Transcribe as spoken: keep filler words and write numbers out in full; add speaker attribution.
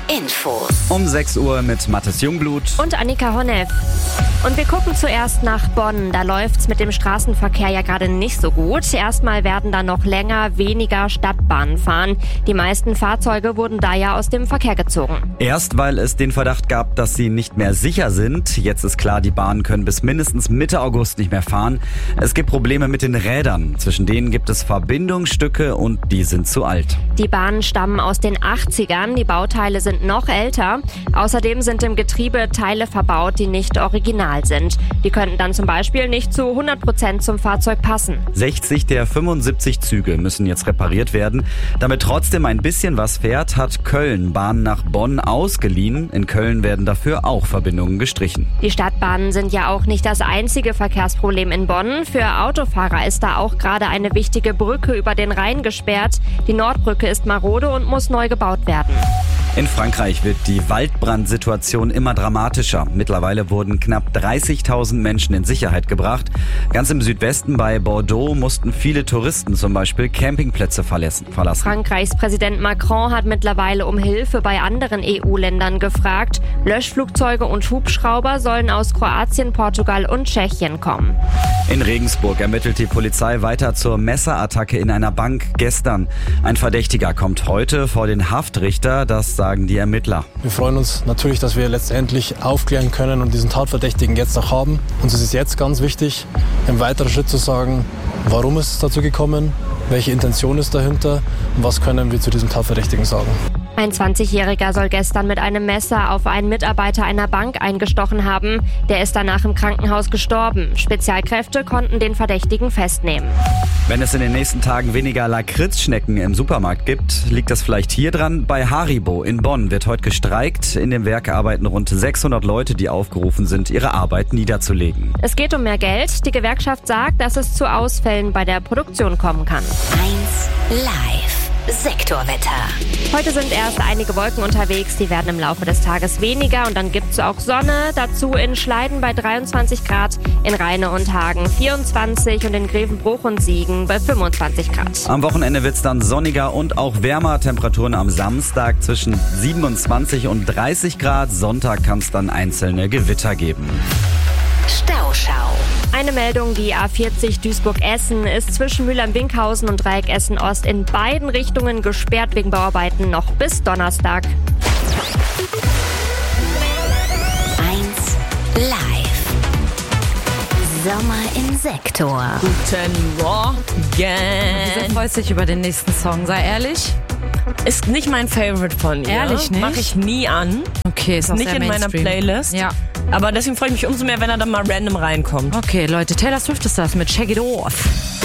Speaker 1: Infos.
Speaker 2: Um sechs Uhr mit Mathis Jungblut
Speaker 3: und Annika Honneff. Und wir gucken zuerst nach Bonn. Da läuft's mit dem Straßenverkehr ja gerade nicht so gut. Erstmal werden da noch länger weniger Stadtbahnen fahren. Die meisten Fahrzeuge wurden da ja aus dem Verkehr gezogen.
Speaker 2: Erst weil es den Verdacht gab, dass sie nicht mehr sicher sind. Jetzt ist klar, die Bahnen können bis mindestens Mitte August nicht mehr fahren. Es gibt Probleme mit den Rädern. Zwischen denen gibt es Verbindungsstücke und die sind zu alt.
Speaker 3: Die Bahnen stammen aus den achtzigern. Die Bauteile sind noch älter. Außerdem sind im Getriebe Teile verbaut, die nicht original sind. Die könnten dann zum Beispiel nicht zu hundert Prozent zum Fahrzeug passen.
Speaker 2: sechzig der fünfundsiebzig Züge müssen jetzt repariert werden. Damit trotzdem ein bisschen was fährt, hat Köln Bahnen nach Bonn ausgeliehen. In Köln werden dafür auch Verbindungen gestrichen.
Speaker 3: Die Stadtbahnen sind ja auch nicht das einzige Verkehrsproblem in Bonn. Für Autofahrer ist da auch gerade eine wichtige Brücke über den Rhein gesperrt. Die Nordbrücke ist marode und muss neu gebaut werden.
Speaker 2: In Frankreich wird die Waldbrandsituation immer dramatischer. Mittlerweile wurden knapp dreißigtausend Menschen in Sicherheit gebracht. Ganz im Südwesten bei Bordeaux mussten viele Touristen zum Beispiel Campingplätze verlassen.
Speaker 3: Frankreichs Präsident Macron hat mittlerweile um Hilfe bei anderen E U-Ländern gefragt. Löschflugzeuge und Hubschrauber sollen aus Kroatien, Portugal und Tschechien kommen.
Speaker 2: In Regensburg ermittelt die Polizei weiter zur Messerattacke in einer Bank gestern. Ein Verdächtiger kommt heute vor den Haftrichter, das sagen die Ermittler.
Speaker 4: Wir freuen uns natürlich, dass wir letztendlich aufklären können und diesen Tatverdächtigen jetzt auch haben. Uns ist es jetzt ganz wichtig, im weiteren Schritt zu sagen, warum ist es dazu gekommen, welche Intention ist dahinter und was können wir zu diesem Tatverdächtigen sagen.
Speaker 3: Ein zwanzigjähriger soll gestern mit einem Messer auf einen Mitarbeiter einer Bank eingestochen haben. Der ist danach im Krankenhaus gestorben. Spezialkräfte konnten den Verdächtigen festnehmen.
Speaker 2: Wenn es in den nächsten Tagen weniger Lakritzschnecken im Supermarkt gibt, liegt das vielleicht hier dran. Bei Haribo in Bonn wird heute gestreikt. In dem Werk arbeiten rund sechshundert Leute, die aufgerufen sind, ihre Arbeit niederzulegen.
Speaker 3: Es geht um mehr Geld. Die Gewerkschaft sagt, dass es zu Ausfällen bei der Produktion kommen kann.
Speaker 1: eins Live. Sektorwetter.
Speaker 3: Heute sind erst einige Wolken unterwegs, die werden im Laufe des Tages weniger und dann gibt's auch Sonne. Dazu in Schleiden bei dreiundzwanzig Grad, in Rheine und Hagen vierundzwanzig und in Grevenbruch und Siegen bei fünfundzwanzig Grad.
Speaker 2: Am Wochenende wird's dann sonniger und auch wärmer. Temperaturen am Samstag zwischen siebenundzwanzig und dreißig Grad. Sonntag kann es dann einzelne Gewitter geben.
Speaker 1: Stauschau.
Speaker 3: Eine Meldung, die A vierzig Duisburg-Essen ist zwischen Mülheim-Winkhausen und Dreieck Essen-Ost in beiden Richtungen gesperrt wegen Bauarbeiten noch bis Donnerstag.
Speaker 1: eins Live. Sommer im Sektor.
Speaker 5: Guten Morgen.
Speaker 6: Wieso freust du dich über den nächsten Song, sei ehrlich?
Speaker 5: Ist nicht mein Favorite von ihr.
Speaker 6: Ehrlich nicht?
Speaker 5: Mach ich nie an.
Speaker 6: Okay, ist auch
Speaker 5: Nicht
Speaker 6: sehr
Speaker 5: in meiner
Speaker 6: Mainstream.
Speaker 5: Playlist.
Speaker 6: Ja.
Speaker 5: Aber deswegen freue ich mich umso mehr, wenn er dann mal random reinkommt.
Speaker 6: Okay, Leute, Taylor Swift ist das mit Shake It Off.